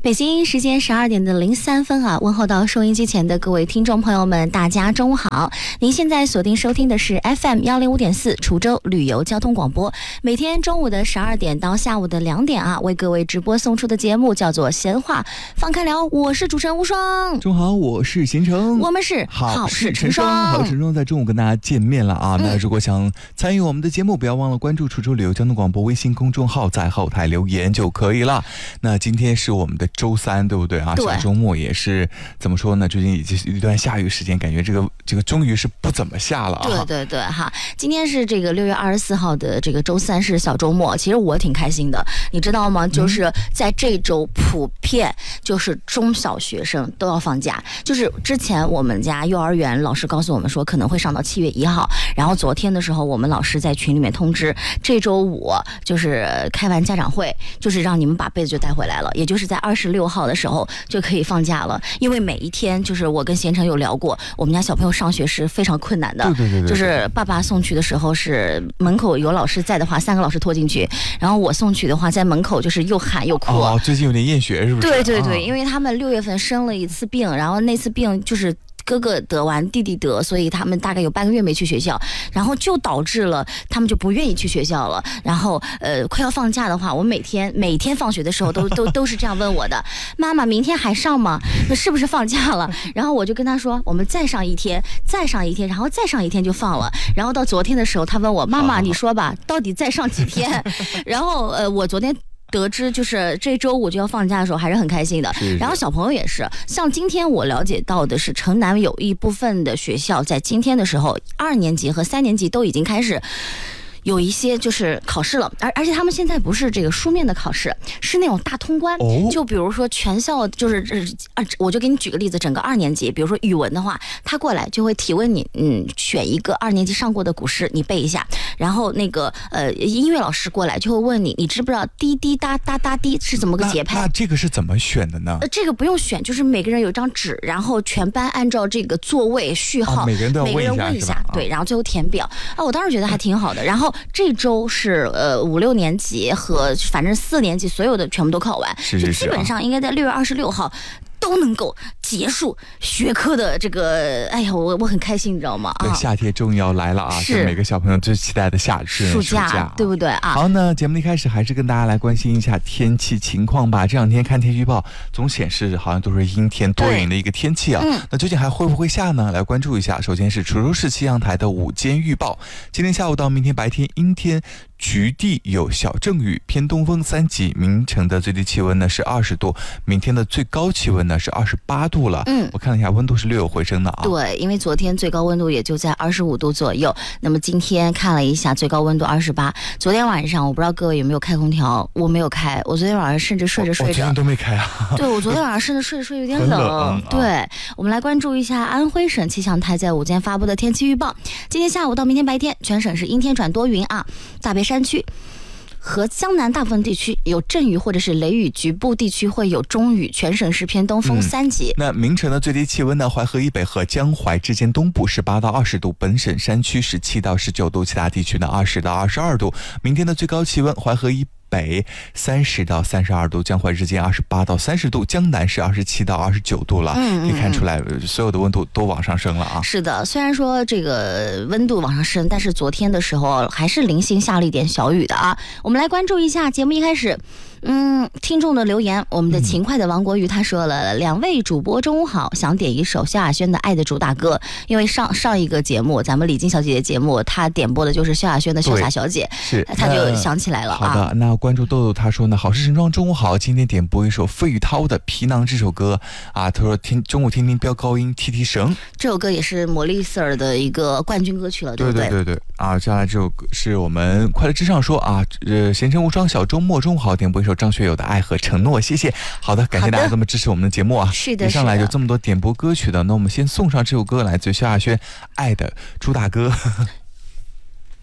北京时间12:03啊，问候到收音机前的各位听众朋友们，大家中午好！您现在锁定收听的是 FM 105.4滁州旅游交通广播，每天中午的12点到下午的2点啊，为各位直播送出的节目叫做闲话放开聊，我是主持人吴双。 中午好，我是贤成， 我们是好事成双。 好事成双在中午跟大家见面了啊！那如果想参与我们的节目，不要忘了关注滁州旅游交通广播微信公众号，在后台留言就可以了。那今天是我们的周三，对不对啊？小周末也是怎么说呢？最近已经是一段下雨时间，感觉这个终于是不怎么下了啊。 对哈，今天是这个6月24号的这个周三，是小周末。其实我挺开心的，你知道吗？就是在这周普遍就是中小学生都要放假。就是之前我们家幼儿园老师告诉我们说可能会上到7月1号，然后昨天的时候我们老师在群里面通知，这周5就是开完家长会，就是让你们把被子就带回来了，也就是在26号的时候就可以放假了。因为每一天就是我跟贤成有聊过，我们家小朋友上学是非常困难的， 对， 就是爸爸送去的时候是门口有老师在的话3个老师拖进去，然后我送去的话在门口就是又喊又哭。 最近有点厌学是不是？ 对，因为他们6月份生了一次病，然后那次病就是哥哥得完弟弟得，所以他们大概有半个月没去学校，然后就导致了他们就不愿意去学校了。然后快要放假的话，我每天放学的时候都是这样问我的，妈妈明天还上吗？那是不是放假了？然后我就跟他说我们再上一天，然后再上一天就放了。然后到昨天的时候他问我，妈妈你说吧，到底再上几天？然后我昨天得知就是这周5就要放假的时候还是很开心的。然后小朋友也是，像今天我了解到的是城南有一部分的学校在今天的时候2年级和3年级都已经开始有一些就是考试了，而且他们现在不是这个书面的考试，是那种大通关。就比如说全校就是我就给你举个例子，整个2年级，比如说语文的话，他过来就会提问你，选一个2年级上过的古诗你背一下。然后那个音乐老师过来就会问你，你知不知道滴滴答答答滴是怎么个节拍？ 那这个是怎么选的呢？ 这个不用选，就是每个人有一张纸，然后全班按照这个座位序号， 每个人都要问一下， 对，然后最后填表我当时觉得还挺好的。然后这周是5、6年级和反正4年级所有的全部都考完， 是基本上应该在6月26号都能够结束学科的这个，哎呀，我很开心，你知道吗？ 对，夏天终于要来了啊！是每个小朋友最期待的暑假， 对不对啊？ 好，那节目的一开始还是跟大家来关心一下天气情况吧。这2天看天气预报，总显示好像都是阴天多云的一个天气啊。那究竟还会不会下呢？来关注一下。首先是滁州市气象台的午间预报，今天下午到明天白天阴天，局地有小阵雨，偏东风3级。明晨的最低气温呢是20度，明天的最高气温呢是28度了。我看了一下，温度是略有回升的啊。 对，因为昨天最高温度也就在25度左右，那么今天看了一下，最高温度28。昨天晚上我不知道各位有没有开空调，我没有开，我昨天晚上甚至睡着昨天都没开啊。 对，我昨天晚上甚至睡着有点冷。对，我们来关注一下安徽省气象台在午间发布的天气预报。今天下午到明天白天，全省是阴天转多云啊，大别山区和江南大部分地区有阵雨或者是雷雨，局部地区会有中雨，全省是偏东风3级。 那明晨的最低气温呢？淮河以北和江淮之间东部18到20度，本省山区17到19度，其他地区呢20到22度。明天的最高气温，淮河以北30到32度，江淮之间28到30度，江南是27到29度了。可以看出来所有的温度都往上升了啊。 是的，虽然说这个温度往上升，但是昨天的时候还是零星下了一点小雨的啊。我们来关注一下节目一开始听众的留言。我们的勤快的王国瑜他说了，2位主播中午好，想点一首萧亚轩的《爱的主打歌》，因为上一个节目咱们李静小姐姐节目她点播的就是萧亚轩的《潇洒小姐》，她就想起来了。 好的，那关注豆豆他说呢，好事成双中午好，今天点播一首费玉涛的《皮囊》这首歌啊，他说中午听听飙高音提神， 这首歌也是魔力 Sir 的一个冠军歌曲了，对不对？ 对啊，接下来这首歌是我们快乐之上说啊，闲尘无双小周末中午好，点播一首张学友的《爱和承诺》，谢谢。好的，感谢大家这么支持我们的节目啊。 是的， 一上来就这么多点播歌曲的，那我们先送上这首歌，来自萧亚轩《爱的主打歌》。